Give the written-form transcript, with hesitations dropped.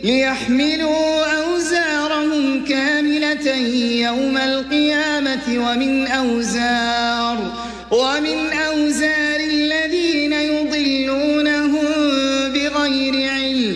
ليحملوا أوزارهم كاملة يوم القيامة ومن أوزار الذين